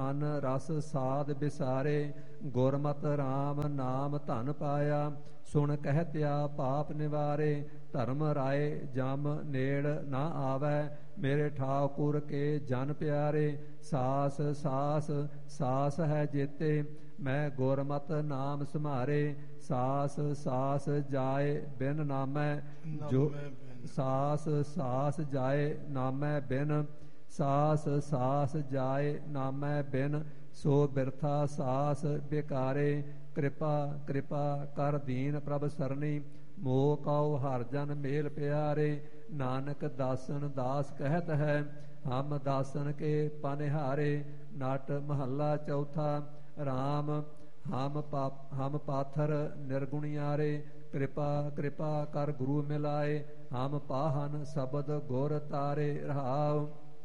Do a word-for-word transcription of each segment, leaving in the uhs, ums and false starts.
ਮਨ ਰਸ ਸਾਧ ਬਿਸਾਰੇ। ਗੁਰਮਤਿ ਰਾਮ ਨਾਮ ਧਨ ਪਾਇਆ, ਸੁਣ ਕਹਿਤਿਆ ਪਾਪ ਨਿਵਾਰੇ। ਧਰਮ ਰਾਏ ਜਮ ਨੇੜ ਨਾ ਆਵੈ, ਮੇਰੇ ਠਾਕੁਰ ਕੇ ਜਨ ਪਿਆਰੇ। ਸਾਸ ਸਾਸ ਸਾਸ ਹੈ ਜੇਤੇ, ਮੈਂ ਗੁਰਮਤਿ ਨਾਮ ਸਮਾਰੇ। ਸਾਸ ਸਾਸ ਜਾਏ ਬਿਨ ਨਾਮੈ, ਜੋ ਸਾਸ ਸਾਸ ਜਾਏ ਨਾਮੈ ਬਿਨ। ਸਾਸ ਸਾਸ ਜਾਏ ਨਾਮੈ ਬਿਨ, ਸੋ ਬਿਰਥਾ ਸਾਸ ਬੇਕਾਰੇ। ਕਿਰਪਾ ਕਿਰਪਾ ਕਰ ਦੀਨ ਪ੍ਰਭ ਸਰਨੀ, ਮੋਹ ਕਉ ਹਰਿ ਜਨ ਮੇਲ ਪਿਆਰੇ। ਨਾਨਕ ਦਾਸਨ ਦਾਸ ਕਹਿਤ ਹੈ, ਹਮ ਦਾਸਨ ਕੇ ਪਨਿਹਾਰੇ। ਨਟ ਮਹੱਲਾ ਚੌਥਾ। ਰਾਮ ਹਮ ਪਾਪ ਹਮ ਪਾਥਰ ਨਿਰਗੁਣਿਆਰੇ। ਕਿਰਪਾ ਕਿਰਪਾ ਕਰ ਗੁਰੂ ਮਿਲਾਏ, ਹਮ ਪਾਹਨ ਸ਼ਬਦ ਗੁਰ ਤਾਰੇ। ਰਹਾਉ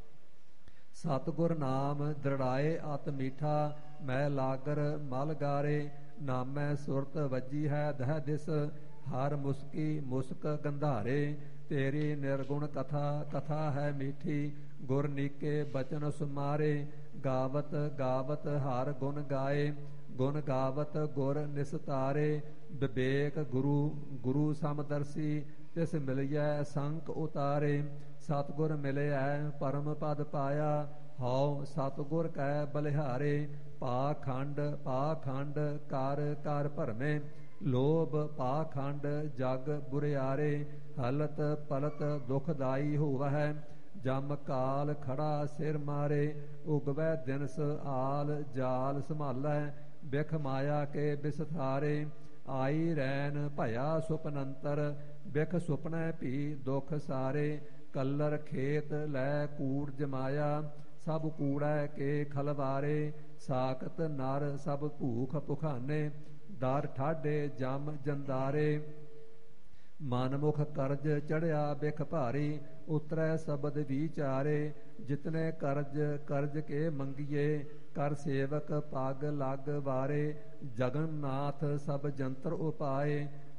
ਸਤਿਗੁਰ ਨਾਮ ਦ੍ਰਿੜਾਏ ਅਤਿ ਮੀਠਾ, ਮੈਂ ਲਾਗਰ ਮਲ ਗਾਰੇ। ਨਾਮੈ ਸੁਰਤ ਵੱਜੀ ਹੈ ਦਹਿ ਦਿਸ, ਹਰ ਮੁਸਕੀ ਮੁਸਕ ਗੰਧਾਰੇ। ਤੇਰੀ ਨਿਰਗੁਣ ਕਥਾ ਕਥਾ ਹੈ ਮੀਠੀ, ਗੁਰ ਨੀਕੇ ਬਚਨ ਸੁਮਾਰੇ। ਗਾਵਤ ਗਾਵਤ ਹਰ ਗੁਣ ਗਾਏ, ਗੁਣ ਗਾਵਤ ਗੁਰ ਨਿਸਤਾਰੇ। ਵਿਵੇਕ ਗੁਰੂ ਗੁਰੂ ਸਮਦਰਸੀ, ਤਿਸ ਮਿਲਿਐ ਸੰਕ ਉਤਾਰੇ। ਸਤਿਗੁਰ ਮਿਲਿਐ ਪਰਮ ਪਦ ਪਾਇਆ, ਹਉ ਸਤਿਗੁਰ ਕੈ ਬਲਿਹਾਰੇ। ਪਾਖੰਡ ਪਾਖੰਡ ਕਰ ਕਰ ਭਰਮੇ, ਲੋਭ ਪਾਖੰਡ ਜਗ ਬੁਰਿਆਰੇ। ਹਲਤ ਪਲਤ ਦੁਖਦਾਈ ਹੋਵੈ, ਜਮ ਕਾਲ ਖੜਾ ਸਿਰ ਮਾਰੇ। ਉਗਵੈ ਦਿਨਸ ਆਲ ਜਾਲ ਸੰਭਾਲੈ, ਬਿਖ ਮਾਇਆ ਕੇ ਬਿਸਥਾਰੇ। ਆਈ ਰੈਨ ਭਇਆ ਸੁਪਨੰਤਰ, ਬਿਖ ਸੁਪਨੈ ਭੀ ਦੁਖ ਸਾਰੇ। ਕੱਲਰ ਖੇਤ ਲੈ ਕੂੜ ਜਮਾਇਆ, ਸਭ ਕੂੜੈ ਕੇ ਖਲਵਾਰੇ। ਸਾਕਤ ਨਰ ਸਭ ਭੂਖ ਭੁਖਾਨੇ, ਦਰ ਠਾਢੇ ਜਮ ਜੰਦਾਰੇ। ਮਨਮੁਖ ਕਰਜ ਚੜਿਆ ਬਿਖ ਭਾਰੀ, ਉਤਰੈ ਸ਼ਬਦ ਵਿਚਾਰੇ। ਜਿਤਨੇ ਕਰਜ ਕਰਜ ਕੇ ਮੰਗੀਏ, ਕਰ ਸੇਵਕ ਪਗ ਲਗ ਵਾਰੇ। ਜਗਨਨਾਥ ਸਭ ਜੰਤਰ ਉਪਾਏ,